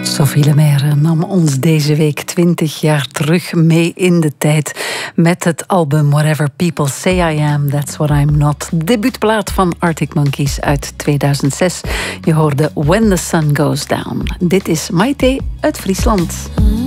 Sophie Lemaire nam ons deze week 20 jaar terug mee in de tijd met het album Whatever People Say I Am, That's What I'm Not. Debuutplaat van Arctic Monkeys uit 2006. Je hoorde When the Sun Goes Down. Dit is Maite uit Friesland.